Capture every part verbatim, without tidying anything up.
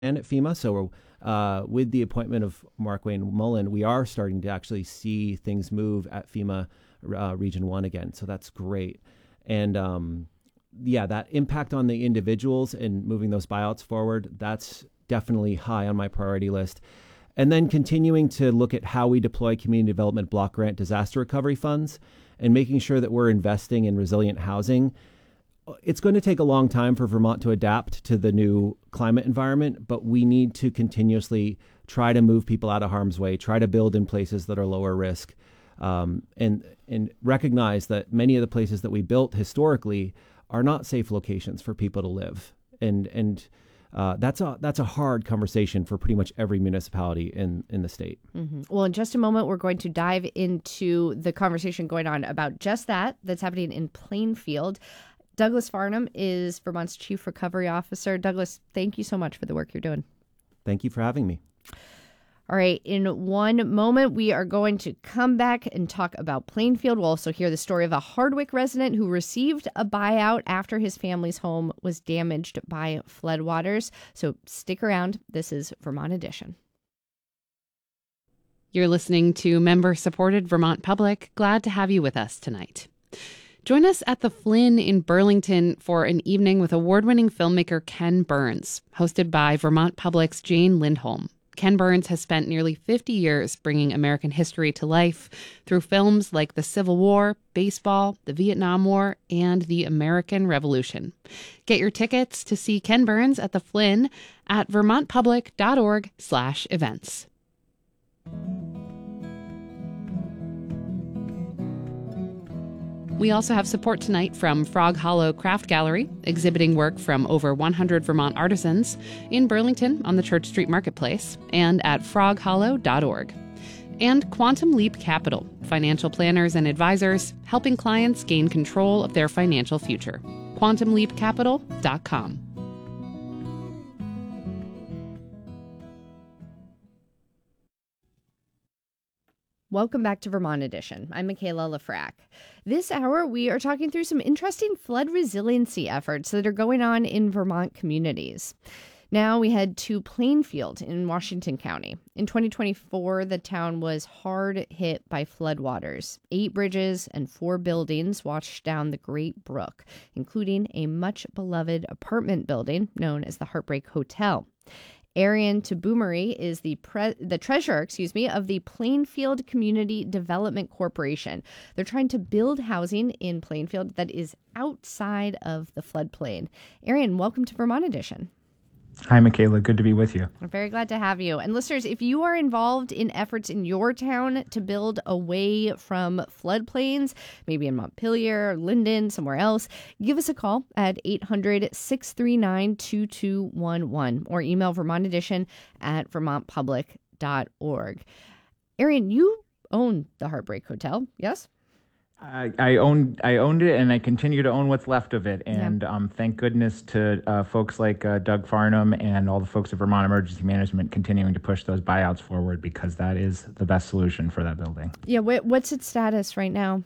at FEMA. So uh, with the appointment of Mark Wayne Mullen, we are starting to actually see things move at FEMA uh, Region one again. So that's great. And um, yeah, that impact on the individuals and moving those buyouts forward, that's definitely high on my priority list. And then continuing to look at how we deploy community development block grant disaster recovery funds and making sure that we're investing in resilient housing. It's going to take a long time for Vermont to adapt to the new climate environment, but we need to continuously try to move people out of harm's way, try to build in places that are lower risk, um, and and recognize that many of the places that we built historically are not safe locations for people to live. And and uh, that's a that's a hard conversation for pretty much every municipality in, in the state. Mm-hmm. Well, in just a moment, we're going to dive into the conversation going on about just that that's happening in Plainfield. Douglas Farnham is Vermont's Chief Recovery Officer. Douglas, thank you so much for the work you're doing. Thank you for having me. All right. In one moment, we are going to come back and talk about Plainfield. We'll also hear the story of a Hardwick resident who received a buyout after his family's home was damaged by floodwaters. So stick around. This is Vermont Edition. You're listening to member-supported Vermont Public. Glad to have you with us tonight. Join us at the Flynn in Burlington for an evening with award-winning filmmaker Ken Burns, hosted by Vermont Public's Jane Lindholm. Ken Burns has spent nearly fifty years bringing American history to life through films like the Civil War, baseball, the Vietnam War, and the American Revolution. Get your tickets to see Ken Burns at the Flynn at vermontpublic.org slash events. We also have support tonight from Frog Hollow Craft Gallery, exhibiting work from over one hundred Vermont artisans in Burlington on the Church Street Marketplace and at frog hollow dot org. And Quantum Leap Capital, financial planners and advisors helping clients gain control of their financial future. quantum leap capital dot com. Welcome back to Vermont Edition. I'm Michaela Lafrac. This hour, we are talking through some interesting flood resiliency efforts that are going on in Vermont communities. Now we head to Plainfield in Washington County. In twenty twenty-four, the town was hard hit by floodwaters. Eight bridges and four buildings washed down the Great Brook, including a much-beloved apartment building known as the Heartbreak Hotel. Arian Tabumari is the pre- the treasurer, excuse me, of the Plainfield Community Development Corporation. They're trying to build housing in Plainfield that is outside of the floodplain. Arian, welcome to Vermont Edition. Hi, Michaela. Good to be with you. I'm very glad to have you. And listeners, if you are involved in efforts in your town to build away from floodplains, maybe in Montpelier, Linden, somewhere else, give us a call at eight hundred, six three nine, two two one one or email Vermont Edition at vermont public dot org. Arian, you own the Heartbreak Hotel, yes? I, I owned I owned it, and I continue to own what's left of it. And yeah. um, thank goodness to uh, folks like uh, Doug Farnham and all the folks at Vermont Emergency Management continuing to push those buyouts forward, because that is the best solution for that building. Yeah, wh- what's its status right now?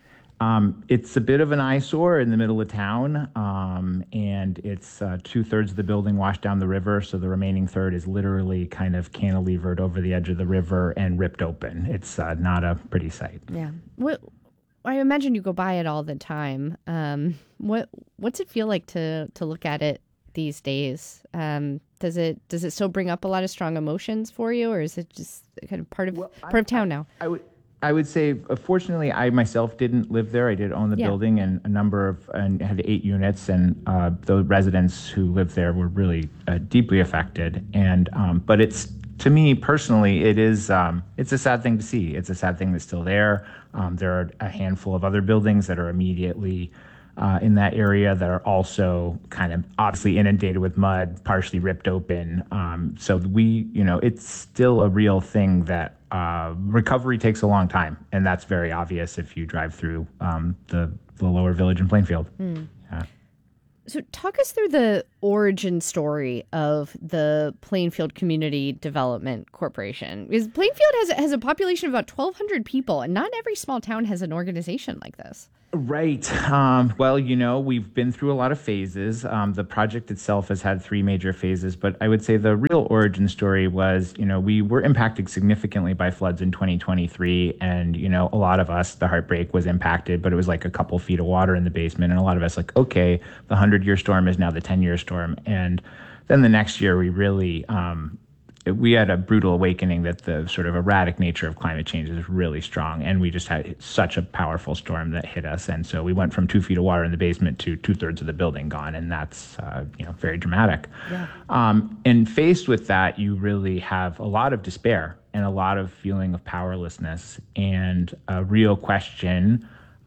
Um, it's a bit of an eyesore in the middle of town, um, and it's uh, two-thirds of the building washed down the river, so the remaining third is literally kind of cantilevered over the edge of the river and ripped open. It's uh, not a pretty sight. Yeah. What? I imagine you go by it all the time. Um, what what's it feel like to to look at it these days? Um, does it does it still bring up a lot of strong emotions for you, or is it just kind of part of well, part I, of town now? I, I would I would say, uh, fortunately, I myself didn't live there. I did own the yeah. building, and a number of and had eight units, and uh, the residents who lived there were really uh, deeply affected. And um, but it's to me personally, it is um, it's a sad thing to see. It's a sad thing that's still there. Um, there are a handful of other buildings that are immediately uh, in that area that are also kind of obviously inundated with mud, partially ripped open. Um, so we, you know, it's still a real thing that uh, recovery takes a long time, and that's very obvious if you drive through um, the the lower village in Plainfield. Mm. Yeah. So talk us through the origin story of the Plainfield Community Development Corporation? Because Plainfield has, has a population of about twelve hundred people, and not every small town has an organization like this. Right. Um, well, you know, we've been through a lot of phases. Um, the project itself has had three major phases, but I would say the real origin story was, you know, we were impacted significantly by floods in twenty twenty-three. And, you know, a lot of us, the heartbreak was impacted, but it was like a couple feet of water in the basement. And a lot of us like, okay, the hundred-year storm is now the ten-year storm. And then the next year, we really... Um, we had a brutal awakening that the sort of erratic nature of climate change is really strong. And we just had such a powerful storm that hit us. And so we went from two feet of water in the basement to two thirds of the building gone. And that's, uh, you know, very dramatic. Yeah. Um, and faced with that, you really have a lot of despair and a lot of feeling of powerlessness and a real question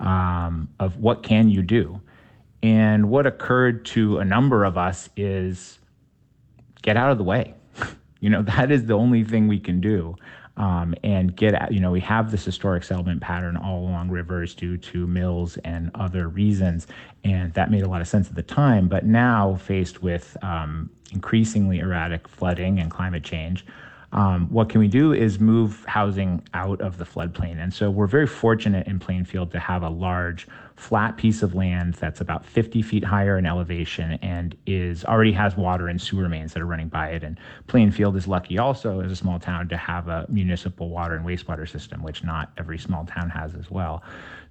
um, of what can you do? And what occurred to a number of us is get out of the way. You know, that is the only thing we can do. Um, and get at, you know, we have this historic settlement pattern all along rivers due to mills and other reasons. And that made a lot of sense at the time. But now, faced with um, increasingly erratic flooding and climate change, um, what can we do is move housing out of the floodplain. And so we're very fortunate in Plainfield to have a large flat piece of land that's about fifty feet higher in elevation and is already has water and sewer mains that are running by it. And Plainfield is lucky also as a small town to have a municipal water and wastewater system, which not every small town has as well.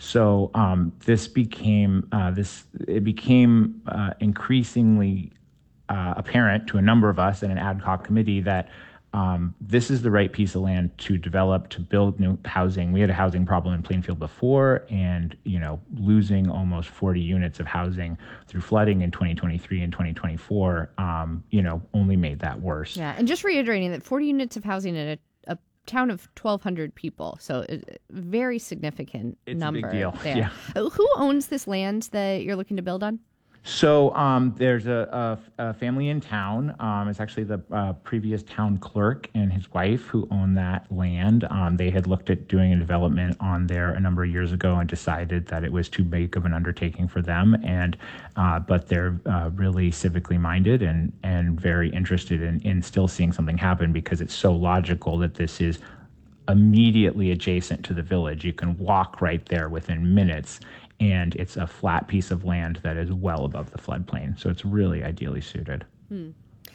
So um, this became uh, this it became uh, increasingly uh, apparent to a number of us in an ad hoc committee that Um, this is the right piece of land to develop, to build new housing. We had a housing problem in Plainfield before, and, you know, losing almost forty units of housing through flooding in twenty twenty-three and twenty twenty-four, um, you know, only made that worse. Yeah, and just reiterating that forty units of housing in a, a town of twelve hundred people, so a very significant it's number. It's a big deal, there. yeah. Who owns this land that you're looking to build on? So um, there's a, a, a family in town. Um, it's actually the uh, previous town clerk and his wife who own that land. Um, they had looked at doing a development on there a number of years ago and decided that it was too big of an undertaking for them. And uh, but they're uh, really civically minded and and very interested in in still seeing something happen because it's so logical that this is immediately adjacent to the village. You can walk right there within minutes. And it's a flat piece of land that is well above the floodplain. So it's really ideally suited. Hmm.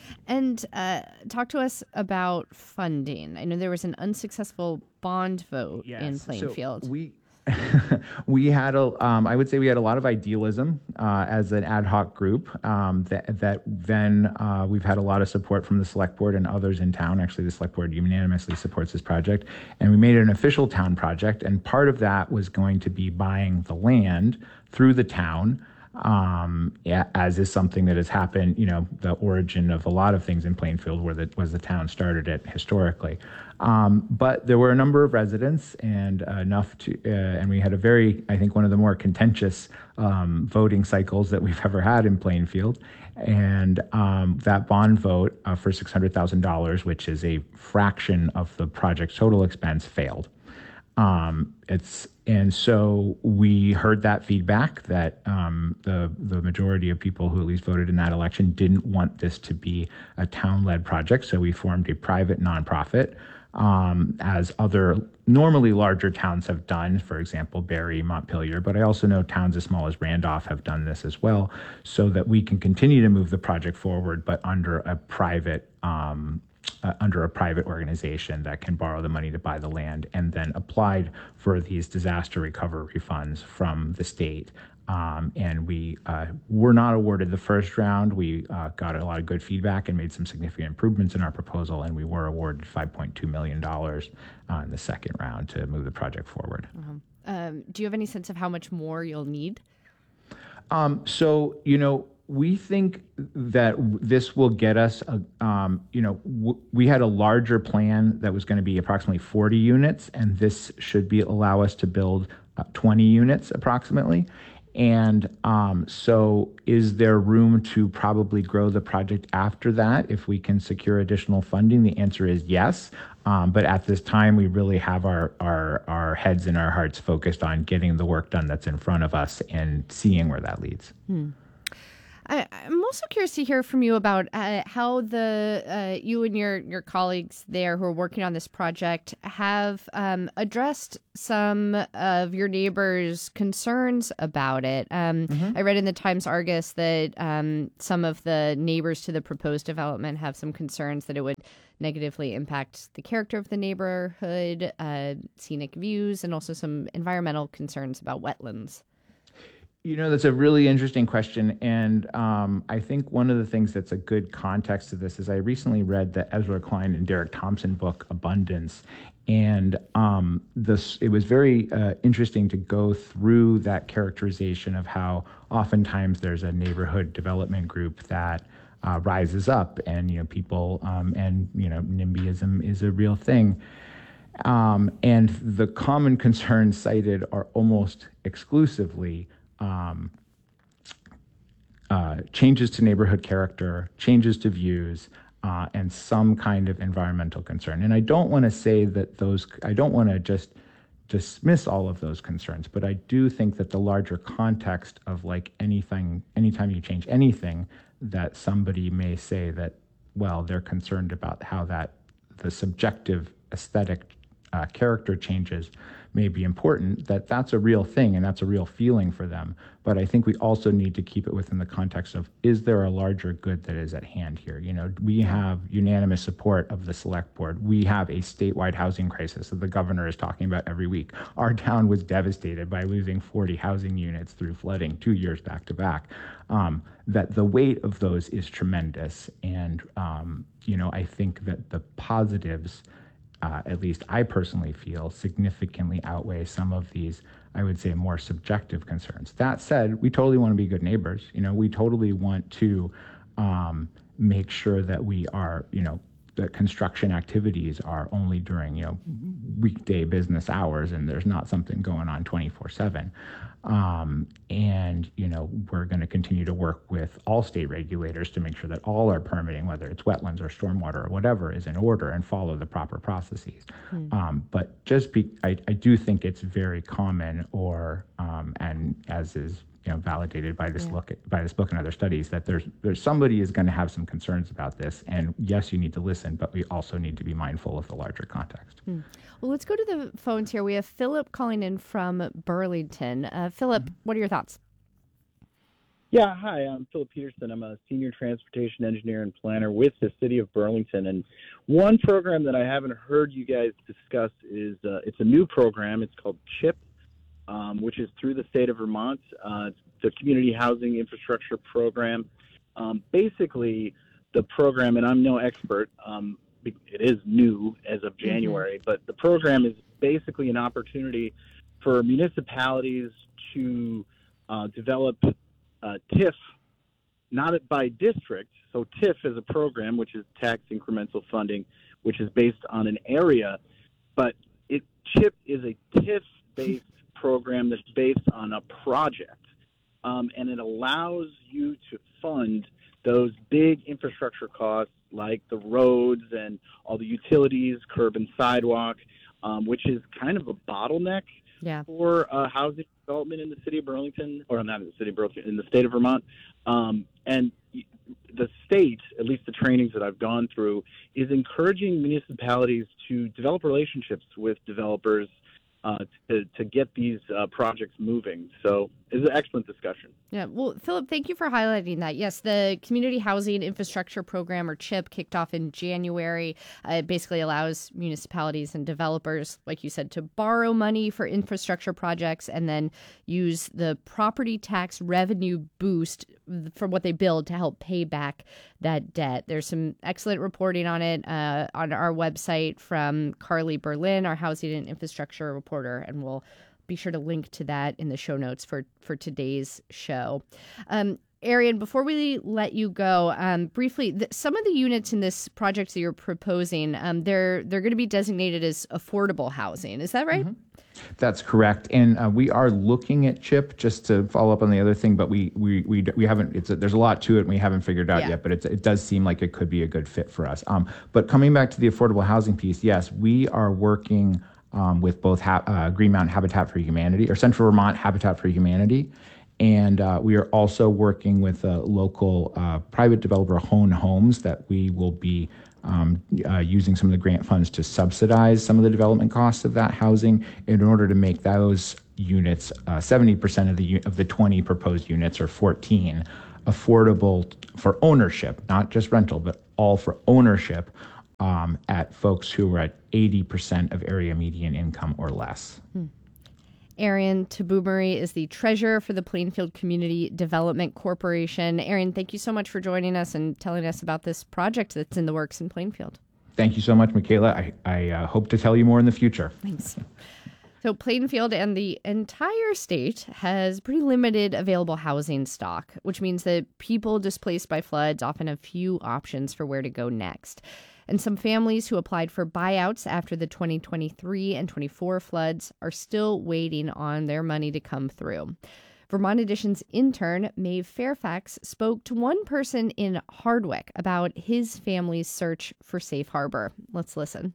And uh, talk to us about funding. I know there was an unsuccessful bond vote yes. in Plainfield. So we we had a, um, I would say we had a lot of idealism uh, as an ad hoc group. Um, that that then uh, we've had a lot of support from the select board and others in town. Actually, the select board unanimously supports this project, and we made it an official town project. And part of that was going to be buying the land through the town. Um, yeah, as is something that has happened, you know, the origin of a lot of things in Plainfield where the, was the town started it historically. Um, but there were a number of residents and uh, enough to, uh, and we had a very, I think one of the more contentious um, voting cycles that we've ever had in Plainfield. And um, that bond vote uh, for six hundred thousand dollars, which is a fraction of the project's total expense, failed. Um, it's and so we heard that feedback that um, the the majority of people who at least voted in that election didn't want this to be a town-led project. So we formed a private nonprofit, um, as other normally larger towns have done. For example, Barrie, Montpelier, but I also know towns as small as Randolph have done this as well, so that we can continue to move the project forward, but under a private. Um, Uh, under a private organization that can borrow the money to buy the land and then applied for these disaster recovery funds from the state. Um, and we uh, were not awarded the first round. We uh, got a lot of good feedback and made some significant improvements in our proposal, and we were awarded five point two million dollars uh, in the second round to move the project forward. Uh-huh. Um, do you have any sense of how much more you'll need? Um, so, you know, we think that this will get us, a, um, you know, w- we had a larger plan that was going to be approximately forty units, and this should be allow us to build uh, twenty units approximately. And um, so is there room to probably grow the project after that if we can secure additional funding? The answer is yes. Um, but at this time, we really have our, our, our heads and our hearts focused on getting the work done that's in front of us and seeing where that leads. Hmm. I, I'm also curious to hear from you about uh, how the uh, you and your, your colleagues there who are working on this project have um, addressed some of your neighbors' concerns about it. Um, mm-hmm. I read in the Times Argus that um, some of the neighbors to the proposed development have some concerns that it would negatively impact the character of the neighborhood, uh, scenic views, and also some environmental concerns about wetlands. You know, that's a really interesting question. And um, I think one of the things that's a good context to this is I recently read the Ezra Klein and Derek Thompson book, Abundance. And um, this it was very uh, interesting to go through that characterization of how oftentimes there's a neighborhood development group that uh, rises up and, you know, people um, and, you know, NIMBYism is a real thing. Um, and the common concerns cited are almost exclusively Um, uh, changes to neighborhood character, changes to views, uh, and some kind of environmental concern. And I don't want to say that those, I don't want to just dismiss all of those concerns, but I do think that the larger context of like anything, anytime you change anything, that somebody may say that, well, they're concerned about how that the subjective aesthetic uh, character changes may be important, that that's a real thing and that's a real feeling for them. But I think we also need to keep it within the context of, is there a larger good that is at hand here? You know, we have unanimous support of the select board. We have a statewide housing crisis that the governor is talking about every week. Our town was devastated by losing forty housing units through flooding two years back to back. Um, that the weight of those is tremendous. And, um, you know, I think that the positives, Uh, at least I personally feel, significantly outweigh some of these, I would say, more subjective concerns. That said, we totally want to be good neighbors. You know, we totally want to um, make sure that we are, you know, that construction activities are only during, you know, weekday business hours and there's not something going on twenty-four seven. Um, and, you know, we're going to continue to work with all state regulators to make sure that all our permitting, whether it's wetlands or stormwater or whatever, is in order and follow the proper processes. Mm. Um, but just be, I, I do think it's very common or, um, and as is, you know, validated by this yeah. look at, by this book and other studies, that there's there's somebody is going to have some concerns about this. And yes, you need to listen, but we also need to be mindful of the larger context. Hmm. Well, let's go to the phones here. We have Philip calling in from Burlington. Uh, Philip, mm-hmm. what are your thoughts? Yeah, hi, I'm Philip Peterson. I'm a senior transportation engineer and planner with the city of Burlington. And one program that I haven't heard you guys discuss is uh, it's a new program. It's called CHIP. Um, which is through the state of Vermont. Uh, it's the Community Housing Infrastructure Program. Um, basically, the program, and I'm no expert, um, it is new as of January, mm-hmm. but the program is basically an opportunity for municipalities to uh, develop uh, T I F, not by district. So T I F is a program, which is tax incremental funding, which is based on an area, but it CHIP is a T I F-based program that's based on a project, um, and it allows you to fund those big infrastructure costs like the roads and all the utilities, curb and sidewalk, um, which is kind of a bottleneck yeah. for uh, housing development in the city of Burlington, or not in the city of Burlington, in the state of Vermont. Um, and the state, at least the trainings that I've gone through, is encouraging municipalities to develop relationships with developers Uh, to, to get these uh, projects moving. So it's an excellent discussion. Yeah. Well, Philip, thank you for highlighting that. Yes, the Community Housing Infrastructure Program, or CHIP, kicked off in January. Uh, it basically allows municipalities and developers, like you said, to borrow money for infrastructure projects and then use the property tax revenue boost from what they build to help pay back that debt. There's some excellent reporting on it uh, on our website from Carly Berlin, our housing and infrastructure reporter, and we'll be sure to link to that in the show notes for, for today's show. Um, Arian, before we let you go, um, briefly, th- some of the units in this project that you're proposing, um, they're they're going to be designated as affordable housing. Is that right? Mm-hmm. That's correct. And uh, we are looking at CHIP, just to follow up on the other thing, but we we we, we haven't. It's a, there's a lot to it, and we haven't figured out yeah. yet. But it's, it does seem like it could be a good fit for us. Um, but coming back to the affordable housing piece, yes, we are working Um, with both ha- uh, Green Mountain Habitat for Humanity or Central Vermont Habitat for Humanity And uh, we are also working with a local uh, private developer, Hone Homes, that we will be um, uh, using some of the grant funds to subsidize some of the development costs of that housing in order to make those units, uh, seventy percent of the of the twenty proposed units, or fourteen, affordable for ownership, not just rental, but all for ownership um, at folks who are at eighty percent of area median income or less. Hmm. Arian Tabumari is the treasurer for the Plainfield Community Development Corporation. Arian, thank you so much for joining us and telling us about this project that's in the works in Plainfield. Thank you so much, Michaela. I, I uh, hope to tell you more in the future. Thanks. So Plainfield and the entire state has pretty limited available housing stock, which means that people displaced by floods often have few options for where to go next. And some families who applied for buyouts after the twenty twenty-three and twenty-four floods are still waiting on their money to come through. Vermont Edition's intern, Maeve Fairfax, spoke to one person in Hardwick about his family's search for safe harbor. Let's listen.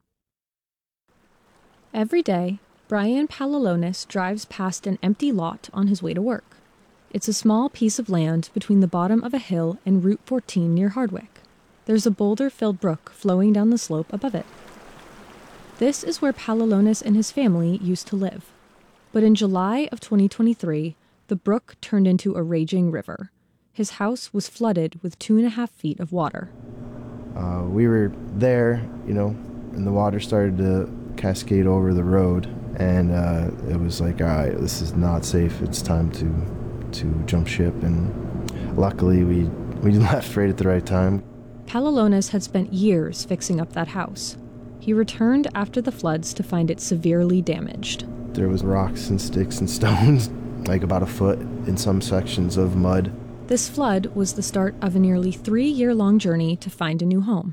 Every day, Brian Palalonis drives past an empty lot on his way to work. It's a small piece of land between the bottom of a hill and Route fourteen near Hardwick. There's a boulder-filled brook flowing down the slope above it. This is where Palalonis and his family used to live. But in July of twenty twenty-three, the brook turned into a raging river. His house was flooded with two and a half feet of water. Uh, we were there, you know, and the water started to cascade over the road, and uh, it was like, all right, this is not safe. It's time to to jump ship, and luckily we, we left right at the right time. Palalonis had spent years fixing up that house. He returned after the floods to find it severely damaged. There was rocks and sticks and stones, like about a foot in some sections of mud. This flood was the start of a nearly three-year-long journey to find a new home.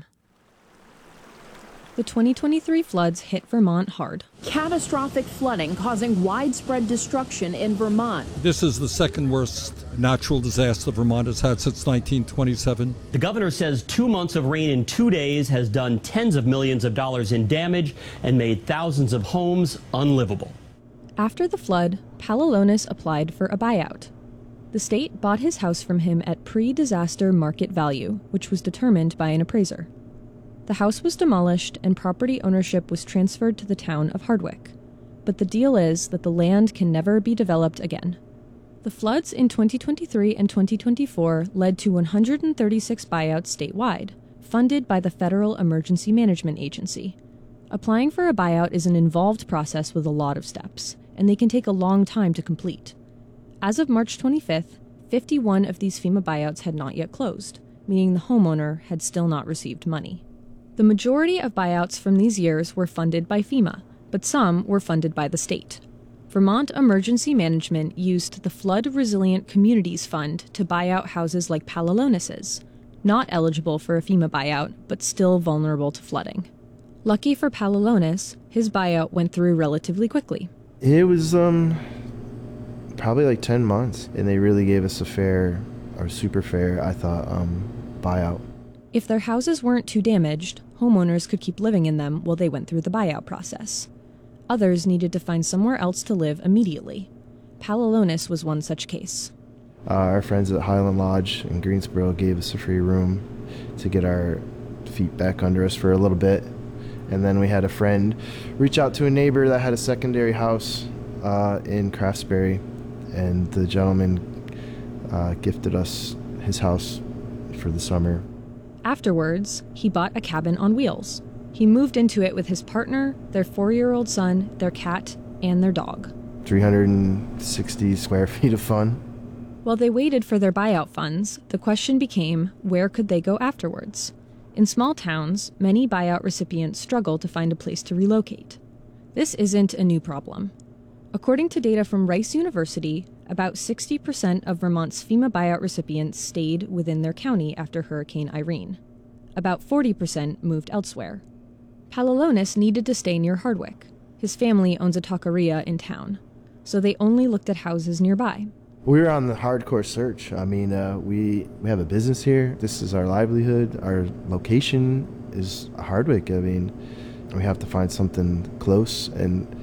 The twenty twenty-three floods hit Vermont hard. Catastrophic flooding causing widespread destruction in Vermont. This is the second worst natural disaster Vermont has had since nineteen twenty-seven. The governor says two months of rain in two days has done tens of millions of dollars in damage and made thousands of homes unlivable. After the flood, Palalonis applied for a buyout. The state bought his house from him at pre-disaster market value, which was determined by an appraiser. The house was demolished and property ownership was transferred to the town of Hardwick. But the deal is that the land can never be developed again. The floods in twenty twenty-three and twenty twenty-four led to one hundred thirty-six buyouts statewide, funded by the Federal Emergency Management Agency. Applying for a buyout is an involved process with a lot of steps, and they can take a long time to complete. As of March twenty-fifth, fifty-one of these FEMA buyouts had not yet closed, meaning the homeowner had still not received money. The majority of buyouts from these years were funded by FEMA, but some were funded by the state. Vermont Emergency Management used the Flood Resilient Communities Fund to buy out houses like Palalonis's, not eligible for a FEMA buyout, but still vulnerable to flooding. Lucky for Palalonis, his buyout went through relatively quickly. It was um probably like ten months, and they really gave us a fair, or super fair, I thought, um, buyout. If their houses weren't too damaged, homeowners could keep living in them while they went through the buyout process. Others needed to find somewhere else to live immediately. Palalonis was one such case. Uh, our friends at Highland Lodge in Greensboro gave us a free room to get our feet back under us for a little bit. And then we had a friend reach out to a neighbor that had a secondary house uh, in Craftsbury, and the gentleman uh, gifted us his house for the summer. Afterwards, he bought a cabin on wheels. He moved into it with his partner, their four-year-old son, their cat, and their dog. three hundred sixty square feet of fun. While they waited for their buyout funds, the question became, where could they go afterwards? In small towns, many buyout recipients struggle to find a place to relocate. This isn't a new problem. According to data from Rice University, about sixty percent of Vermont's FEMA buyout recipients stayed within their county after Hurricane Irene. About forty percent moved elsewhere. Palalonis needed to stay near Hardwick. His family owns a taqueria in town, so they only looked at houses nearby. We were on the hardcore search. I mean, uh, we, we have a business here. This is our livelihood. Our location is Hardwick. I mean, we have to find something close, and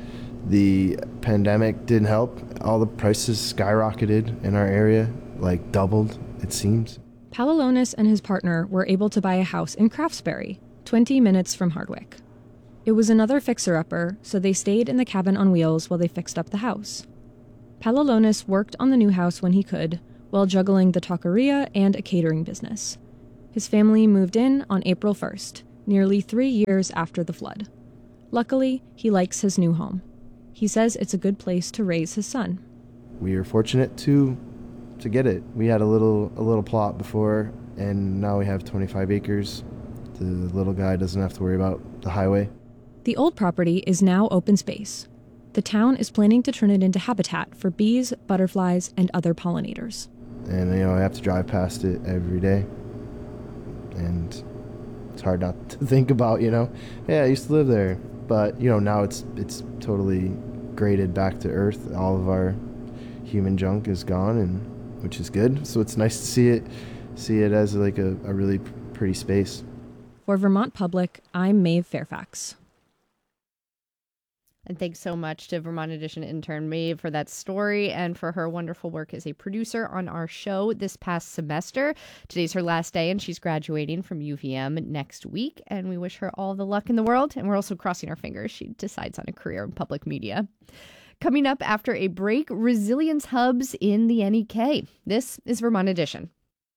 The pandemic didn't help. All the prices skyrocketed in our area, like doubled, it seems. Palalonis and his partner were able to buy a house in Craftsbury, twenty minutes from Hardwick. It was another fixer-upper, so they stayed in the cabin on wheels while they fixed up the house. Palalonis worked on the new house when he could, while juggling the taqueria and a catering business. His family moved in on April first, nearly three years after the flood. Luckily, he likes his new home. He says it's a good place to raise his son. We are fortunate to to get it. We had a little a little plot before, and now we have twenty-five acres. The little guy doesn't have to worry about the highway. The old property is now open space. The town is planning to turn it into habitat for bees, butterflies, and other pollinators. And, you know, I have to drive past it every day. And it's hard not to think about, you know, yeah, I used to live there. But, you know, now it's it's totally graded back to earth. All of our human junk is gone, and which is good. So it's nice to see it see it as like a, a really pretty space. For Vermont Public, I'm Maeve Fairfax. And thanks so much to Vermont Edition intern Maeve for that story and for her wonderful work as a producer on our show this past semester. Today's her last day, and she's graduating from U V M next week. And we wish her all the luck in the world. And we're also crossing our fingers she decides on a career in public media. Coming up after a break, resilience hubs in the N E K. This is Vermont Edition.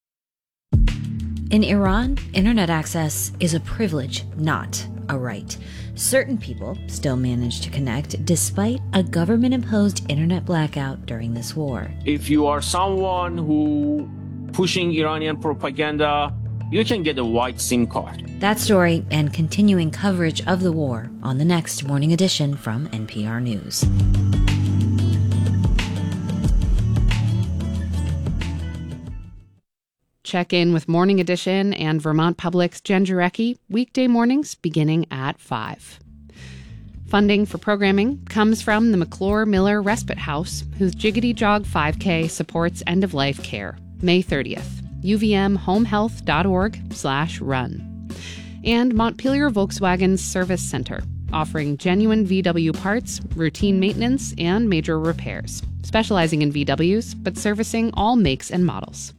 In Iran, internet access is a privilege, not a right. Certain people still manage to connect despite a government-imposed internet blackout during this war. If you are someone who pushing Iranian propaganda, you can get a white SIM card. That story and continuing coverage of the war on the next Morning Edition from N P R News. Check in with Morning Edition and Vermont Public's Jen Jurecki, weekday mornings beginning at five. Funding for programming comes from the McClure Miller Respite House, whose Jiggity Jog five K supports end-of-life care. May thirtieth, U V M homehealth dot org slash run. And Montpelier Volkswagen's Service Center, offering genuine V W parts, routine maintenance, and major repairs, specializing in V Ws, but servicing all makes and models.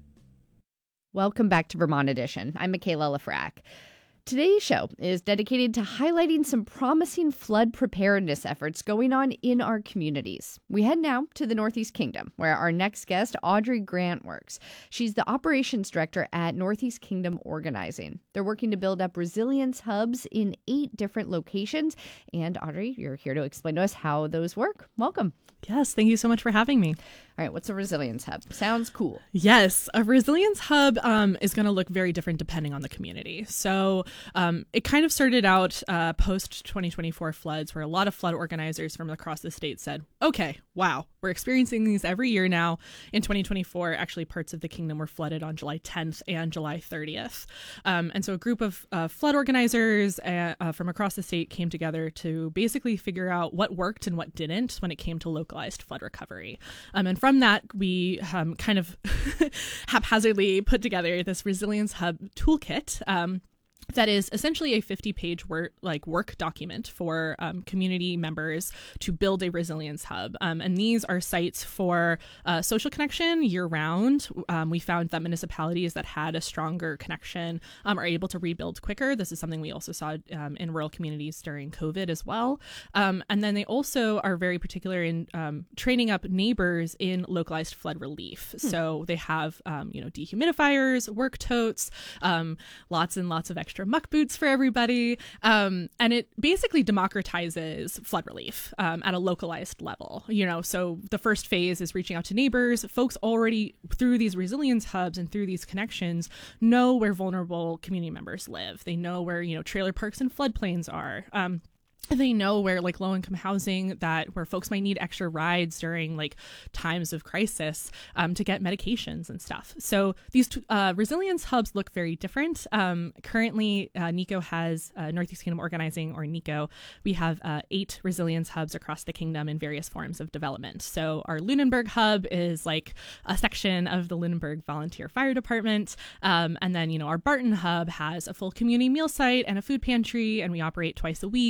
Welcome back to Vermont Edition. I'm Michaela Lafrac. Today's show is dedicated to highlighting some promising flood preparedness efforts going on in our communities. We head now to the Northeast Kingdom, where our next guest, Audrey Grant, works. She's the operations director at Northeast Kingdom Organizing. They're working to build up resilience hubs in eight different locations. And Audrey, you're here to explain to us how those work. Welcome. Yes, thank you so much for having me. All right, what's a resilience hub? Sounds cool. Yes, a resilience hub um, is going to look very different depending on the community. So um, it kind of started out uh, post twenty twenty-four floods, where a lot of flood organizers from across the state said, okay, wow, we're experiencing these every year now. In twenty twenty-four, actually parts of the kingdom were flooded on July tenth and July thirtieth. Um, and so a group of uh, flood organizers uh, uh, from across the state came together to basically figure out what worked and what didn't when it came to localized flood recovery. Um, and from that, we um, kind of haphazardly put together this Resilience Hub toolkit. Um, that is essentially a fifty-page work, like work document for um, community members to build a resilience hub. Um, and these are sites for uh, social connection year-round. Um, we found that municipalities that had a stronger connection um, are able to rebuild quicker. This is something we also saw um, in rural communities during COVID as well. Um, and then they also are very particular in um, training up neighbors in localized flood relief. Hmm. So they have, um, you know, dehumidifiers, work totes, um, lots and lots of extra muck boots for everybody. Um, and it basically democratizes flood relief um, at a localized level. You know, so the first phase is reaching out to neighbors. Folks already, through these resilience hubs and through these connections, know where vulnerable community members live. They know where, you know, trailer parks and floodplains are. Um, They know where, like, low-income housing, that where folks might need extra rides during, like, times of crisis um, to get medications and stuff. So these uh, resilience hubs look very different. Um, currently, uh, NECO has uh, Northeast Kingdom Organizing, or NECO. We have uh, eight resilience hubs across the kingdom in various forms of development. So our Lunenburg hub is like a section of the Lunenburg Volunteer Fire Department. Um, and then, you know, our Barton hub has a full community meal site and a food pantry, and we operate twice a week. Um,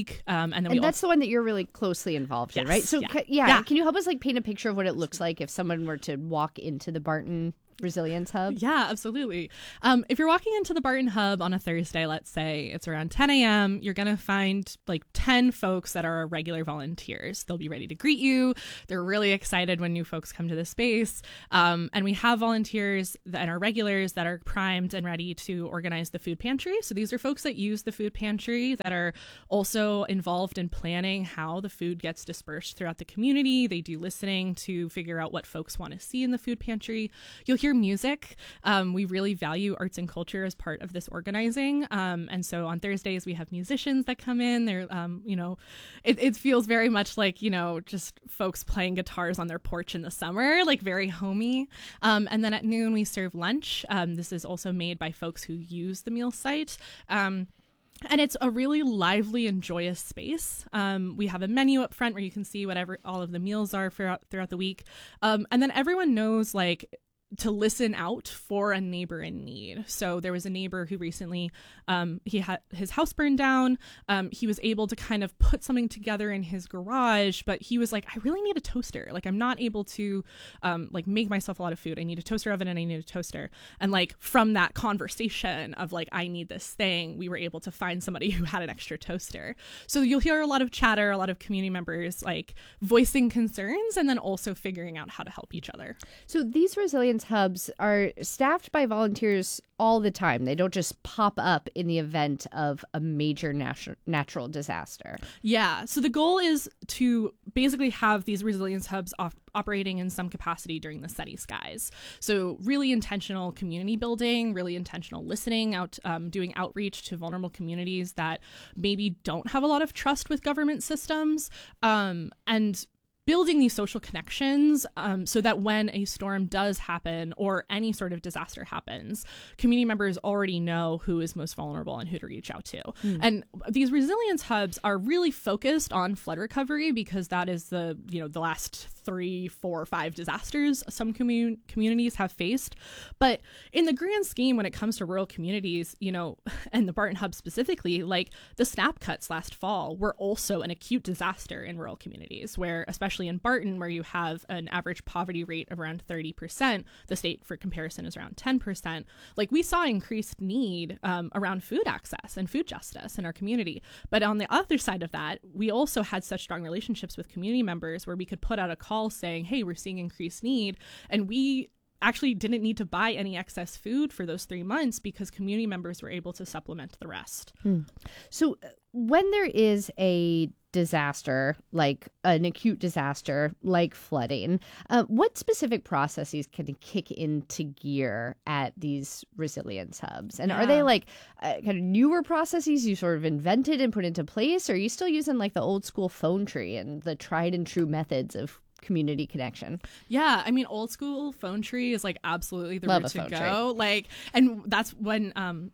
Um, and then and we that's also, the one that you're really closely involved yes, in, right? So yeah. ca- yeah, yeah. can you help us like paint a picture of what it looks like if someone were to walk into the Barton Resilience Hub? Yeah, absolutely. Um, if you're walking into the Barton Hub on a Thursday, let's say it's around ten a.m., you're going to find like ten folks that are regular volunteers. They'll be ready to greet you. They're really excited when new folks come to the space. Um, and we have volunteers that are regulars that are primed and ready to organize the food pantry. So these are folks that use the food pantry that are also involved in planning how the food gets dispersed throughout the community. They do listening to figure out what folks want to see in the food pantry. You'll hear music. Um, we really value arts and culture as part of this organizing. Um, and so on Thursdays, we have musicians that come in. They're, um, you know, it, it feels very much like, you know, just folks playing guitars on their porch in the summer, like very homey. Um, and then at noon, we serve lunch. Um, this is also made by folks who use the meal site. Um, And it's a really lively and joyous space. Um, we have a menu up front where you can see whatever all of the meals are throughout, throughout the week. Um, and then everyone knows, like, to listen out for a neighbor in need. So there was a neighbor who recently, um, he had his house burned down. Um, he was able to kind of put something together in his garage, but he was like, I really need a toaster. Like, I'm not able to, um, like make myself a lot of food. I need a toaster oven and I need a toaster. And like, from that conversation of like, I need this thing, we were able to find somebody who had an extra toaster. So you'll hear a lot of chatter, a lot of community members like voicing concerns and then also figuring out how to help each other. So these resilience hubs are staffed by volunteers all the time. They don't just pop up in the event of a major natu- natural disaster. Yeah. So the goal is to basically have these resilience hubs off- operating in some capacity during the steady skies. So really intentional community building, really intentional listening out, um, doing outreach to vulnerable communities that maybe don't have a lot of trust with government systems, um, and building these social connections um, so that when a storm does happen or any sort of disaster happens, community members already know who is most vulnerable and who to reach out to. Mm. And these resilience hubs are really focused on flood recovery because that is the, you know, the last three, four, five disasters some commun- communities have faced. But in the grand scheme, when it comes to rural communities, you know, and the Barton Hub specifically, like the snap cuts last fall were also an acute disaster in rural communities where, especially in Barton, where you have an average poverty rate of around thirty percent, the state for comparison is around ten percent. Like we saw increased need um, around food access and food justice in our community. But on the other side of that, we also had such strong relationships with community members where we could put out a call saying, hey, we're seeing increased need. And we actually didn't need to buy any excess food for those three months because community members were able to supplement the rest. Hmm. So when there is a disaster, like an acute disaster, like flooding, uh, what specific processes can kick into gear at these resilience hubs? And yeah. are they like uh, kind of newer processes you sort of invented and put into place? Or are you still using like the old school phone tree and the tried and true methods of community connection? Yeah, I mean, old school phone tree is like absolutely the Love route to go. Tree. Like, and that's when um,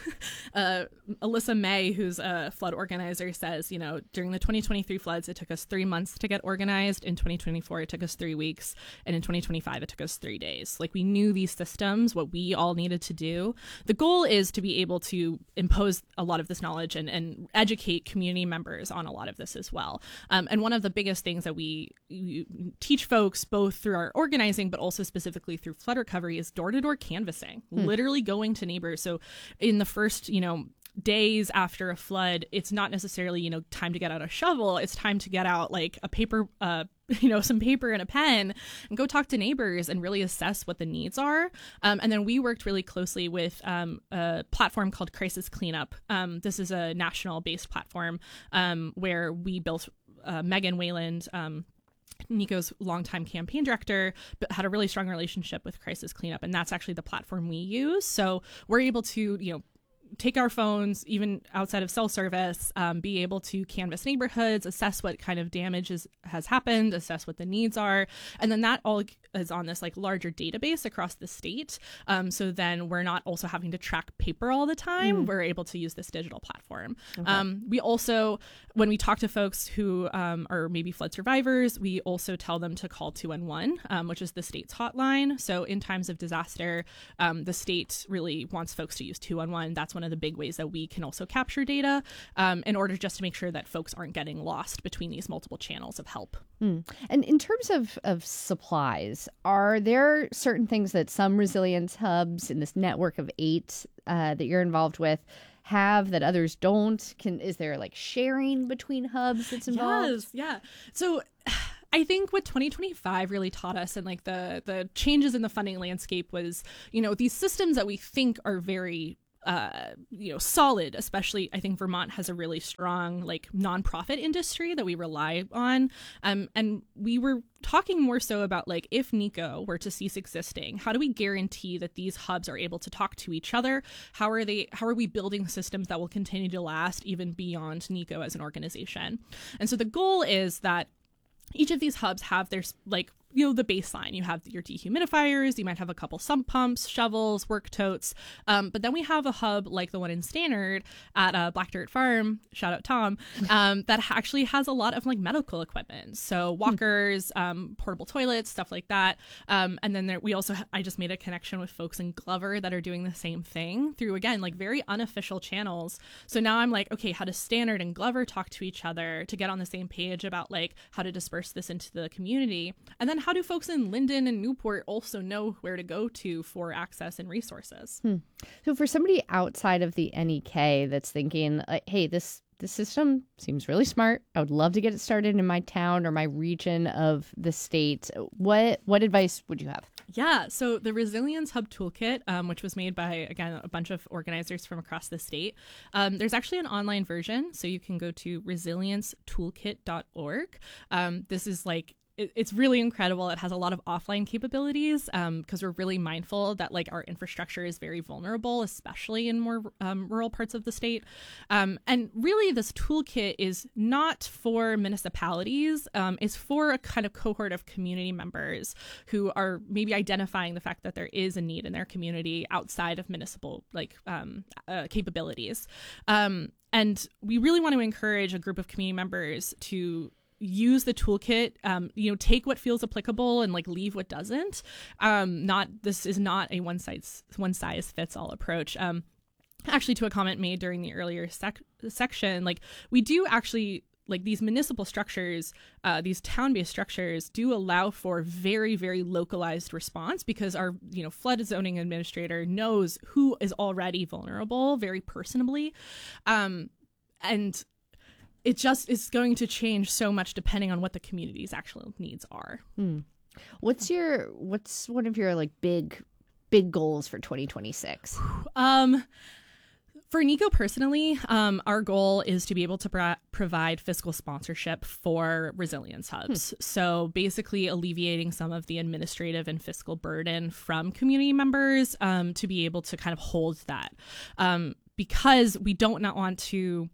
uh, Alyssa May, who's a flood organizer, says, you know, during the twenty twenty-three floods, it took us three months to get organized. In twenty twenty-four, it took us three weeks, and in twenty twenty-five, it took us three days. Like, we knew these systems, what we all needed to do. The goal is to be able to impose a lot of this knowledge and, and educate community members on a lot of this as well. Um, and one of the biggest things that we, we teach folks both through our organizing but also specifically through flood recovery is door-to-door canvassing, hmm. literally going to neighbors. So in the first, you know, days after a flood, it's not necessarily, you know, time to get out a shovel. It's time to get out like a paper, uh, you know, some paper and a pen and go talk to neighbors and really assess what the needs are. Um, and then we worked really closely with um, a platform called Crisis Cleanup. Um, this is a national based platform um, where we built uh, Megan Wayland, um, Nico's longtime campaign director, but had a really strong relationship with Crisis Cleanup. And that's actually the platform we use. So we're able to, you know, take our phones, even outside of cell service, um, be able to canvass neighborhoods, assess what kind of damage is, has happened, assess what the needs are. And then that all is on this like larger database across the state. Um, so then we're not also having to track paper all the time. Mm. We're able to use this digital platform. Okay. Um, we also, when we talk to folks who um, are maybe flood survivors, we also tell them to call two one one, um, which is the state's hotline. So in times of disaster, um, the state really wants folks to use two one one. That's one of the big ways that we can also capture data um, in order just to make sure that folks aren't getting lost between these multiple channels of help. Mm. And in terms of, of supplies, are there certain things that some resilience hubs in this network of eight uh, that you're involved with have that others don't? Can is there like sharing between hubs that's involved? Yes, yeah. So I think what twenty twenty-five really taught us, and like the the changes in the funding landscape, was, you know, these systems that we think are very Uh, you know, solid, especially I think Vermont has a really strong like nonprofit industry that we rely on. Um, and we were talking more so about like, if NICO were to cease existing, how do we guarantee that these hubs are able to talk to each other? How are they, how are we building systems that will continue to last even beyond NICO as an organization? And so the goal is that each of these hubs have their like, you know, the baseline. You have your dehumidifiers, you might have a couple sump pumps, shovels, work totes. Um, but then we have a hub like the one in Stannard at uh, Black Dirt Farm, shout out Tom, um, that actually has a lot of like medical equipment. So walkers, um, portable toilets, stuff like that. Um, and then there, we also, I just made a connection with folks in Glover that are doing the same thing through, again, like very unofficial channels. So now I'm like, okay, how does Stannard and Glover talk to each other to get on the same page about like how to disperse this into the community? And then how do folks in Linden and Newport also know where to go to for access and resources? Hmm. So for somebody outside of the N E K that's thinking, uh, hey, this this system seems really smart, I would love to get it started in my town or my region of the state, what what advice would you have? Yeah, so the Resilience Hub Toolkit, um, which was made by, again, a bunch of organizers from across the state, um, there's actually an online version, so you can go to resilience toolkit dot org. Um, this is like it's really incredible. It has a lot of offline capabilities because um, we're really mindful that like our infrastructure is very vulnerable, especially in more um, rural parts of the state. Um, and really, this toolkit is not for municipalities. Um, it's for a kind of cohort of community members who are maybe identifying the fact that there is a need in their community outside of municipal like um, uh, capabilities. Um, and we really want to encourage a group of community members to use the toolkit, um, you know, take what feels applicable and like leave what doesn't. Um, not this is not a one size one size fits all approach. Um, actually, to a comment made during the earlier sec- section, like we do actually like these municipal structures, uh, these town-based structures do allow for very, very localized response because our, you know, flood zoning administrator knows who is already vulnerable very personably, um, and it just is going to change so much depending on what the community's actual needs are. Hmm. What's your what's one of your like big big goals for twenty twenty-six? Um, for NICO personally, um, our goal is to be able to pro- provide fiscal sponsorship for resilience hubs. Hmm. So basically alleviating some of the administrative and fiscal burden from community members um, to be able to kind of hold that. Um, because we don't not want to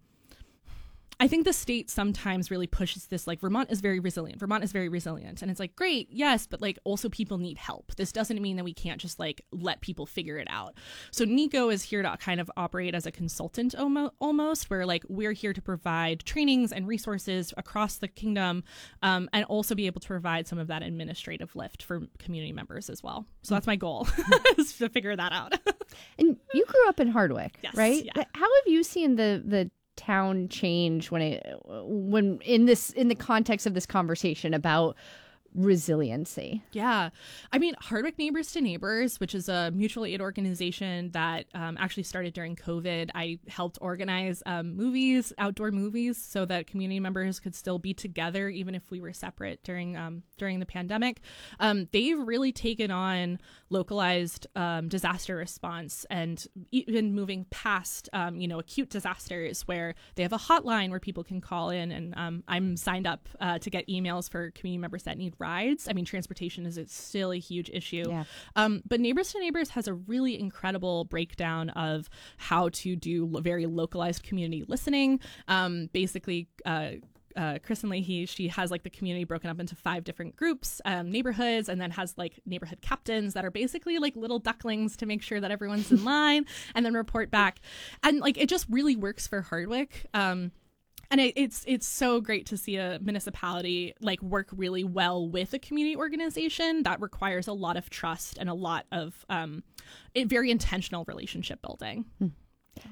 I think the state sometimes really pushes this, like, Vermont is very resilient. Vermont is very resilient. And it's like, great, yes, but like also people need help. This doesn't mean that we can't just like let people figure it out. So NICO is here to kind of operate as a consultant almost, where like we're here to provide trainings and resources across the kingdom um, and also be able to provide some of that administrative lift for community members as well. So that's my goal, is to figure that out. And you grew up in Hardwick, yes, right? Yeah. How have you seen the the town change when it when in this in the context of this conversation about resiliency? Yeah. I mean, Hardwick Neighbors to Neighbors, which is a mutual aid organization that um, actually started during COVID. I helped organize um, movies, outdoor movies, so that community members could still be together even if we were separate during um, during the pandemic. Um, they've really taken on localized um, disaster response and even moving past, um, you know, acute disasters, where they have a hotline where people can call in. And um, I'm signed up uh, to get emails for community members that need rides. I mean, transportation is it's still a huge issue. Yeah. Um, but Neighbors to Neighbors has a really incredible breakdown of how to do lo- very localized community listening. Um, basically, uh, Uh, Kristen Leahy, she has like the community broken up into five different groups, um, neighborhoods, and then has like neighborhood captains that are basically like little ducklings to make sure that everyone's in line and then report back. And like it just really works for Hardwick. Um, And it, it's it's so great to see a municipality like work really well with a community organization. That requires a lot of trust and a lot of um, it, very intentional relationship building.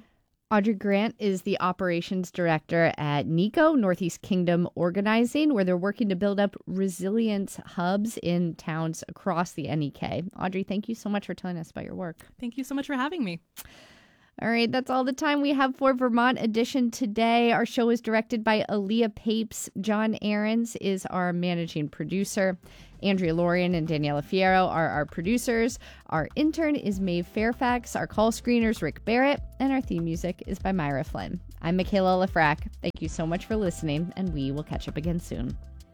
Audrey Grant is the operations director at NECO, Northeast Kingdom Organizing, where they're working to build up resilience hubs in towns across the N E K. Audrey, thank you so much for telling us about your work. Thank you so much for having me. All right, that's all the time we have for Vermont Edition today. Our show is directed by Aaliyah Papes. John Ahrens is our managing producer. Andrea Lorian and Daniela Fierro are our producers. Our intern is Maeve Fairfax. Our call screener's Rick Barrett. And our theme music is by Myra Flynn. I'm Michaela Lafrac. Thank you so much for listening, and we will catch up again soon.